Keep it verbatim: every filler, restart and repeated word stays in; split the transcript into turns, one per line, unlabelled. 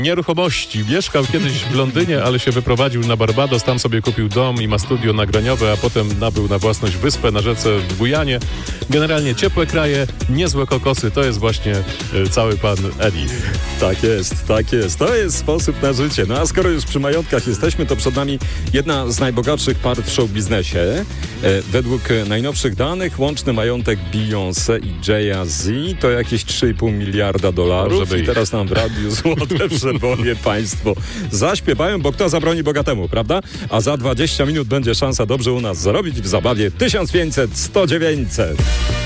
nieruchomości. Mieszkał kiedyś w Londynie, ale się wyprowadził na Barbados, tam sobie kupił dom i ma studio nagraniowe, a potem nabył na własność wyspę na rzece w Gujanie. Generalnie ciepłe kraje, niezłe kokosy, to jest właśnie y, cały pan Eddie.
Tak jest, tak jest. To jest sposób na życie. No a skoro już przy majątkach jesteśmy, to przed nami jedna z najbogatszych par w show biznesie. E, według najnowszych danych łączny majątek Beyoncé i Jay-Z to jakieś trzy i pół miliarda dolarów. I teraz nam w radiu złote przeboje państwo zaśpiewają, bo kto zabroni bogatemu, prawda? A za dwadzieścia minut będzie szansa dobrze u nas zarobić w zabawie tysiąc pięćset sto dziewięćset.